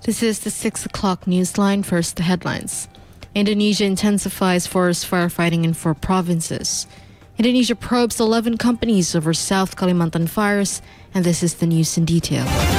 This is the 6 o'clock newsline. First, the headlines. Indonesia intensifies forest firefighting in 4 provinces. Indonesia probes 11 companies over South Kalimantan fires, and this is the news in detail.